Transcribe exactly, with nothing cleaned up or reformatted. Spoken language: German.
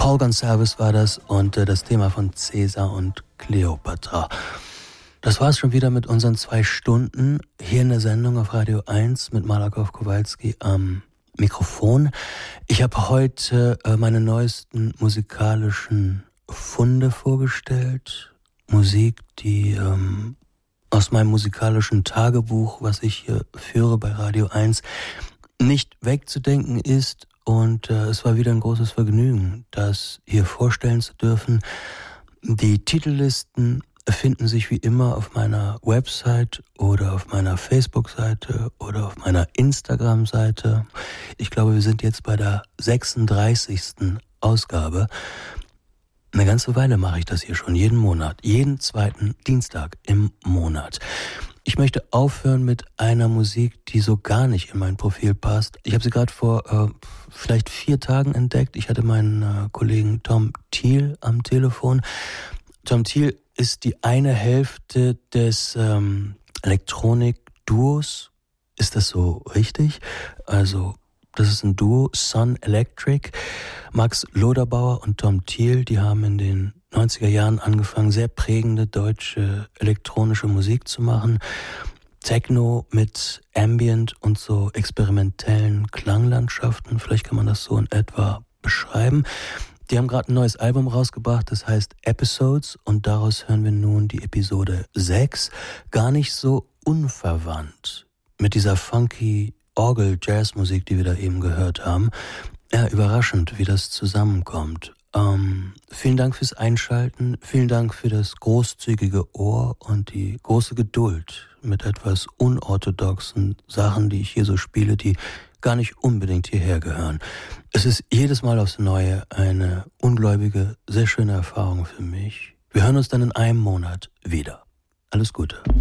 Paul Gonsalves war das und äh, das Thema von Cäsar und Kleopatra. Das war's schon wieder mit unseren zwei Stunden hier in der Sendung auf Radio eins mit Malakow Kowalski am Mikrofon. Ich habe heute äh, meine neuesten musikalischen Funde vorgestellt. Musik, die ähm, aus meinem musikalischen Tagebuch, was ich hier führe bei Radio eins, nicht wegzudenken ist. Und äh, es war wieder ein großes Vergnügen, das hier vorstellen zu dürfen. Die Titellisten finden sich wie immer auf meiner Website oder auf meiner Facebook-Seite oder auf meiner Instagram-Seite. Ich glaube, wir sind jetzt bei der sechsunddreißigsten Ausgabe. Eine ganze Weile mache ich das hier schon, jeden Monat, jeden zweiten Dienstag im Monat. Ich möchte aufhören mit einer Musik, die so gar nicht in mein Profil passt. Ich habe sie gerade vor äh, vielleicht vier Tagen entdeckt. Ich hatte meinen äh, Kollegen Tom Thiel am Telefon. Tom Thiel ist die eine Hälfte des ähm, Elektronik-Duos. Ist das so richtig? Also das ist ein Duo, Sun Electric. Max Loderbauer und Tom Thiel, die haben in den neunziger Jahren angefangen, sehr prägende deutsche elektronische Musik zu machen. Techno mit Ambient und so experimentellen Klanglandschaften, vielleicht kann man das so in etwa beschreiben. Die haben gerade ein neues Album rausgebracht, das heißt Episodes, und daraus hören wir nun die Episode sechs, gar nicht so unverwandt mit dieser funky Orgel-Jazzmusik, die wir da eben gehört haben. Ja, überraschend, wie das zusammenkommt. Ähm, vielen Dank fürs Einschalten, vielen Dank für das großzügige Ohr und die große Geduld mit etwas unorthodoxen Sachen, die ich hier so spiele, die gar nicht unbedingt hierher gehören. Es ist jedes Mal aufs Neue eine ungläubige, sehr schöne Erfahrung für mich. Wir hören uns dann in einem Monat wieder. Alles Gute.